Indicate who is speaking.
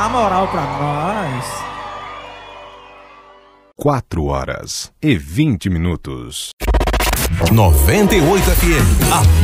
Speaker 1: Na moral pra nós.
Speaker 2: 4 horas e 20 minutos.
Speaker 3: 98 FM.